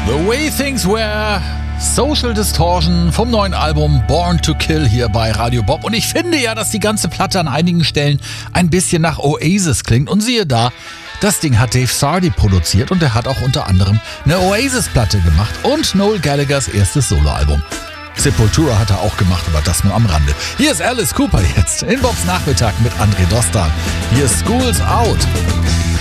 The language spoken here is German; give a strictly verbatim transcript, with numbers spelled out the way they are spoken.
The Way Things Were, Social Distortion vom neuen Album Born to Kill hier bei Radio Bob. Und ich finde ja, dass die ganze Platte an einigen Stellen ein bisschen nach Oasis klingt. Und siehe da, das Ding hat Dave Sardy produziert und er hat auch unter anderem eine Oasis-Platte gemacht und Noel Gallaghers erstes Soloalbum. Sepultura hat er auch gemacht, aber das nur am Rande. Hier ist Alice Cooper jetzt in Bobs Nachmittag mit André Dostal. Hier ist School's Out.